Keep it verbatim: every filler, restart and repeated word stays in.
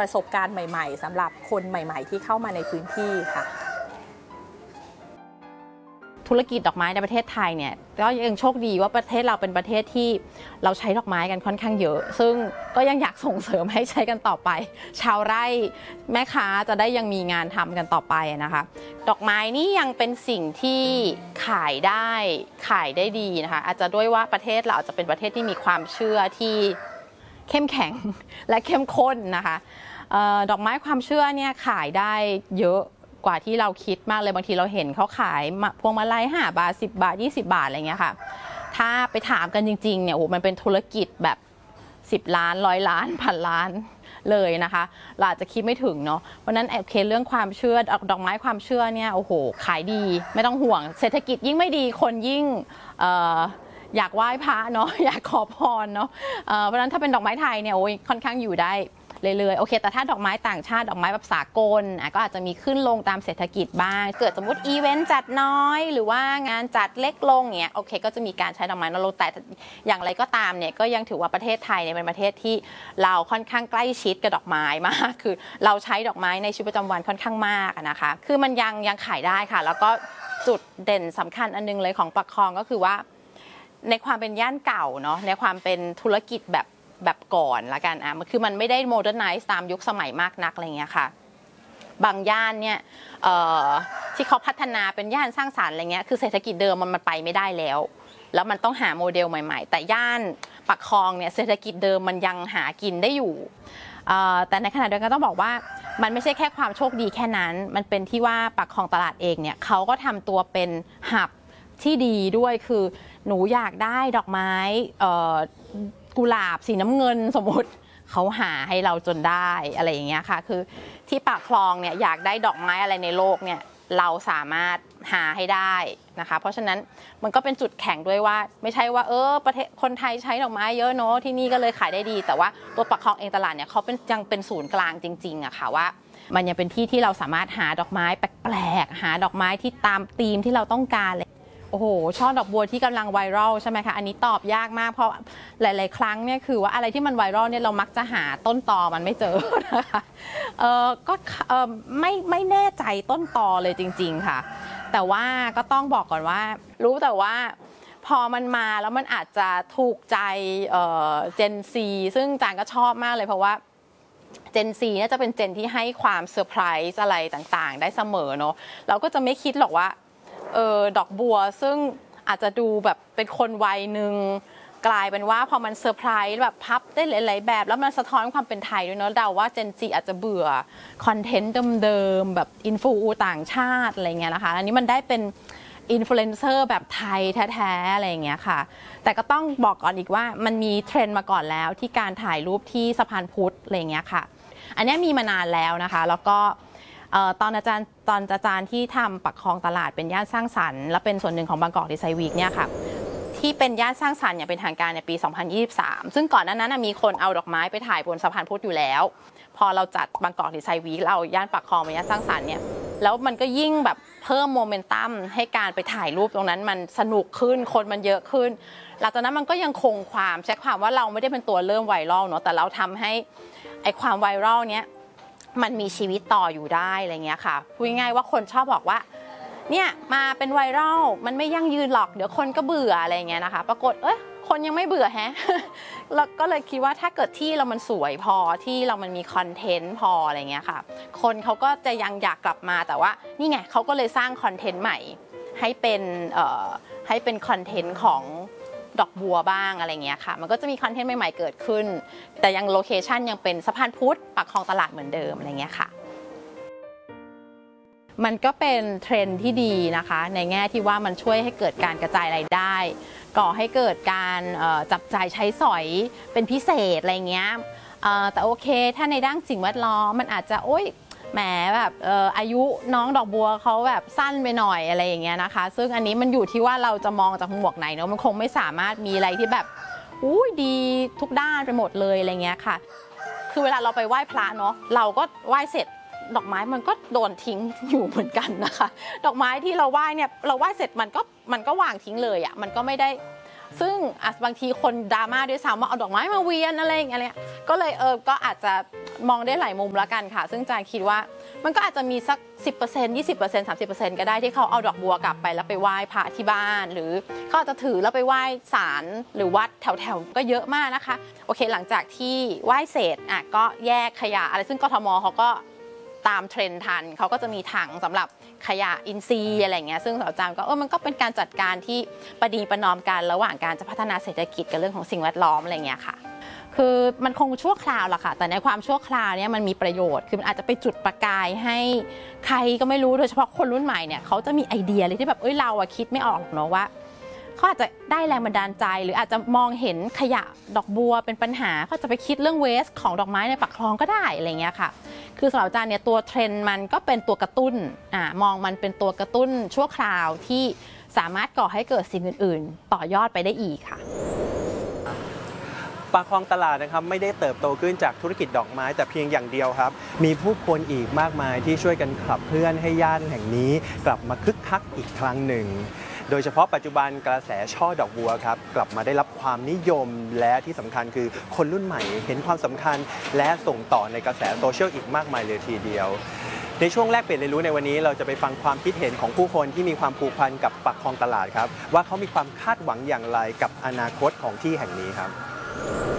ประสบการณ์ใหม่ๆสำหรับคนใหม่ๆที่เข้ามาในพื้นที่ค่ะธุรกิจดอกไม้ในประเทศไทยเนี่ยก็ยังโชคดีว่าประเทศเราเป็นประเทศที่เราใช้ดอกไม้กันค่อนข้างเยอะซึ่งก็ยังอยากส่งเสริมให้ใช้กันต่อไปชาวไร่แม่ค้าจะได้ยังมีงานทำกันต่อไปนะคะดอกไม้นี่ยังเป็นสิ่งที่ขายได้ขายได้ดีนะคะอาจจะด้วยว่าประเทศเราอาจจะเป็นประเทศที่มีความเชื่อที่เข้มแข็งและเข้มข้นนะคะดอกไม้ความเชื่อเนี่ยขายได้เยอะกว่าที่เราคิดมากเลยบางทีเราเห็นเขาขายพวงมาลัยห้าบาทสิบบาทยี่สิบบาทอะไรเงี้ยค่ะถ้าไปถามกันจริงๆเนี่ยโอ้มันเป็นธุรกิจแบบสิบล้านร้อยล้านพันล้านเลยนะคะเราอาจจะคิดไม่ถึงเนาะเพราะนั้นโอเคเรื่องความเชื่อดอกไม้ความเชื่อเนี่ยโอ้โหขายดีไม่ต้องห่วงเศรษฐกิจยิ่งไม่ดีคนยิ่งเอ่ออยากไหว้พระเนาะอยากขอพรเนาะเพราะฉะนั้นถ้าเป็นดอกไม้ไทยเนี่ยโอ้ยค่อนข้างอยู่ได้เรื่อยๆโอเคแต่ถ้าดอกไม้ต่างชาติดอกไม้แบบสากลก็อาจจะมีขึ้นลงตามเศรษฐกิจบ้างเกิดสมมติอีเวนต์จัดน้อยหรือว่างานจัดเล็กลงเงี้ยโอเคก็จะมีการใช้ดอกไม้น้อยลงแต่อย่างไรก็ตามเนี่ยก็ยังถือว่าประเทศไทยเนี่ยเป็นประเทศที่เราค่อนข้างใกล้ชิดกับดอกไม้มากคือเราใช้ดอกไม้ในชีวิตประจำวันค่อนข้างมากนะคะคือมันยังยังขายได้ค่ะแล้วก็จุดเด่นสำคัญอันนึงเลยของปากคลองก็คือว่าในความเป็นย่านเก่าเนาะในความเป็นธุรกิจแบบแบบก่อนละกันอ่ะมันคือมันไม่ได้โมเดิร์นไนซ์ตามยุคสมัยมากนักอะไรเงี้ยค่ะบางย่านเนี่ยที่เขาพัฒนาเป็นย่านสร้างสรรค์อะไรเงี้ยคือเศรษฐกิจเดิมมันมันไปไม่ได้แล้วแล้วมันต้องหาโมเดลใหม่ๆแต่ย่านปากคลองเนี่ยเศรษฐกิจเดิมมันยังหากินได้อยู่แต่ในขณะเดียวกันต้องบอกว่ามันไม่ใช่แค่ความโชคดีแค่นั้นมันเป็นที่ว่าปากคลองตลาดเองเนี่ยเขาก็ทำตัวเป็นหับที่ดีด้วยคือหนูอยากได้ดอกไม้กุหลาบสีน้ำเงินสมมติเขาหาให้เราจนได้อะไรอย่างเงี้ยค่ะคือที่ปากคลองเนี่ยอยากได้ดอกไม้อะไรในโลกเนี่ยเราสามารถหาให้ได้นะคะเพราะฉะนั้นมันก็เป็นจุดแข็งด้วยว่าไม่ใช่ว่าเออประเทศคนไทยใช้ดอกไม้เยอะเนาะที่นี่ก็เลยขายได้ดีแต่ว่าตัวปากคลองเองตลาดเนี่ยเขาเป็นยังเป็นศูนย์กลางจริงๆอะค่ะว่ามันยังเป็นที่ที่เราสามารถหาดอกไม้แปลกๆหาดอกไม้ที่ตามธีมที่เราต้องการเลยโอ้โหช่อดอกบัวที่กำลังไวรัลใช่ไหมคะอันนี้ตอบยากมากเพราะหลายๆครั้งเนี่ยคือว่าอะไรที่มันไวรัลเนี่ยเรามักจะหาต้นตอมันไม่เจอนะคะเออก็เออไม่ไม่แน่ใจต้นตอเลยจริงๆค่ะแต่ว่าก็ต้องบอกก่อนว่ารู้แต่ว่าพอมันมาแล้วมันอาจจะถูกใจเอ่อเจนซีซึ่งจางก็ชอบมากเลยเพราะว่าเจนซีเนี่ยจะเป็นเจนที่ให้ความเซอร์ไพรส์อะไรต่างๆได้เสมอเนาะเราก็จะไม่คิดหรอกว่าเออดอกบัวซึ่งอาจจะดูแบบเป็นคนวัยหนึ่งกลายเป็นว่าพอมันเซอร์ไพรส์แบบพับได้หลายๆแบบแล้วมันสะท้อนความเป็นไทยด้วยเนาะเดาว่าเจนซีอาจจะเบื่อคอนเทนต์เดิมๆแบบอินฟูต่างชาติอะไรเงี้ยนะคะอันนี้มันได้เป็นอินฟลูเอนเซอร์แบบไทยแท้ๆอะไรเงี้ยค่ะแต่ก็ต้องบอกก่อนอีกว่ามันมีเทรนด์มาก่อนแล้วที่การถ่ายรูปที่สะพานพุทธอะไรเงี้ยค่ะอันนี้มีมานานแล้วนะคะแล้วก็ตอนอาจารย์ตอนอาจารย์ที่ทำปักคลองตลาดเป็นย่านสร้างสรรค์และเป็นส่วนหนึ่งของบางกอกดีไซน์วีคเนี่ยค่ะที่เป็นย่านสร้างสรรค์อย่างเป็นทางการในปีสองพันยี่สิบสามซึ่งก่อนหน้านั้นมีคนเอาดอกไม้ไปถ่ายบนสะพานพุทธอยู่แล้วพอเราจัดบางกอกดีไซน์วีคเราย่านปักคลองเป็นย่านสร้างสรรค์เนี่ยแล้วมันก็ยิ่งแบบเพิ่มโมเมนตัมให้การไปถ่ายรูปตรงนั้นมันสนุกขึ้นคนมันเยอะขึ้นหลังจากนั้นมันก็ยังคงความใช้ความว่าเราไม่ได้เป็นตัวเริ่มไวรัลเนาะแต่เราทำให้ไอความไวรัลเนี้ยมันมีชีวิตต่ออยู่ได้อะไรเงี้ยค่ะพูดง่ายๆว่าคนชอบบอกว่าเนี่ยมาเป็นไวรัลมันไม่ยั่งยืนหรอกเดี๋ยวคนก็เบื่ออะไรเงี้ยนะคะปรากฏเอ้ยคนยังไม่เบื่อแฮะ แล้วก็เลยคิดว่าถ้าเกิดที่เรามันสวยพอที่เรามันมีคอนเทนต์พออะไรเงี้ยค่ะคนเขาก็จะยังอยากกลับมาแต่ว่านี่ไงเขาก็เลยสร้างคอนเทนต์ใหม่ให้เป็นเอ่อให้เป็นคอนเทนต์ของดอกบัวบ้างอะไรเงี้ยค่ะมันก็จะมีคอนเทนต์ใหม่ๆเกิดขึ้นแต่ยังโลเคชันยังเป็นสะพานพุทธปากคลองตลาดเหมือนเดิมอะไรเงี้ยค่ะมันก็เป็นเทรนด์ที่ดีนะคะในแง่ที่ว่ามันช่วยให้เกิดการกระจายรายได้ก่อให้เกิดการจับจ่ายใช้สอยเป็นพิเศษอะไรเงี้ยแต่โอเคถ้าในด้านสิ่งแวดล้อมมันอาจจะโอ๊ยแหมแบบเอ่ออายุน้องดอกบัวเขาแบบสั้นไปหน่อยอะไรอย่างเงี้ยนะคะซึ่งอันนี้มันอยู่ที่ว่าเราจะมองจากหมวกไหนเนาะมันคงไม่สามารถมีอะไรที่แบบอุ้ยดีทุกด้านไปหมดเลยอะไรเงี้ยค่ะคือเวลาเราไปไหว้พระเนาะเราก็ไหว้เสร็จดอกไม้มันก็โดนทิ้งอยู่เหมือนกันนะคะดอกไม้ที่เราไหว้เนี่ยเราไหว้เสร็จมันก็มันก็วางทิ้งเลยอ่ะมันก็ไม่ได้ซึ่งอ่ะบางทีคนดราม่าด้วยซ้ำว่าเอาดอกไม้มาเวียนอะไรอย่างเงี้ยก็เลยเออก็อาจจะมองได้หลายมุมแล้วกันค่ะซึ่งจางคิดว่ามันก็อาจจะมีสัก สิบเปอร์เซ็นต์ ยี่สิบเปอร์เซ็นต์ สามสิบเปอร์เซ็นต์ ก็ได้ที่เขาเอาดอกบัวกลับไปแล้วไปไหว้พระที่บ้านหรือเขาอาจจะถือแล้วไปไหว้ศาลหรือวัดแถวๆก็เยอะมากนะคะโอเคหลังจากที่ไหว้เสร็จอ่ะก็แยกขยะอะไรซึ่งกทมเขาก็ตามเทรนด์ทันเขาก็จะมีถังสำหรับขยะอินทรีย์อะไรเงี้ยซึ่งสาวจามก็เออมันก็เป็นการจัดการที่ประนีประนอมกันระหว่างการจะพัฒนาเศรษฐกิจกับเรื่องของสิ่งแวดล้อมอะไรเงี้ยค่ะคือมันคงชั่วคราวแหละค่ะแต่ในความชั่วคราวเนี่ยมันมีประโยชน์คือมันอาจจะไปจุดประกายให้ใครก็ไม่รู้โดยเฉพาะคนรุ่นใหม่เนี่ยเขาจะมีไอเดียเลยที่แบบเอ้ยเราอะคิดไม่ออกหรอกเนาะว่าเขาอาจจะได้แรงบันดาลใจหรืออาจจะมองเห็นขยะดอกบัวเป็นปัญหาเขาจะไปคิดเรื่องเวสของดอกไม้ในปากคลองก็ได้อะไรเงี้ยค่ะคือสำหรับอาจารย์เนี่ยตัวเทรนด์มันก็เป็นตัวกระตุ้นอ่ามองมันเป็นตัวกระตุ้นชั่วคราวที่สามารถก่อให้เกิดสิ่งอื่นๆต่อยอดไปได้อีกค่ะปากคลองตลาดนะครับไม่ได้เติบโตขึ้นจากธุรกิจดอกไม้แต่เพียงอย่างเดียวครับมีผู้คนอีกมากมายที่ช่วยกันขับเคลื่อนให้ย่านแห่งนี้กลับมาคึกคักอีกครั้งหนึ่งโดยเฉพาะปัจจุบันกระแสช่อดอกบัวครับกลับมาได้รับความนิยมและที่สำคัญคือคนรุ่นใหม่เห็นความสำคัญและส่งต่อในกระแสโซเชียลอีกมากมายเลยทีเดียวในช่วงแรกเปลี่ยนเรียนรู้ในวันนี้เราจะไปฟังความคิดเห็นของผู้คนที่มีความผูกพันกับปากคลองตลาดครับว่าเขามีความคาดหวังอย่างไรกับอนาคตของที่แห่งนี้ครับ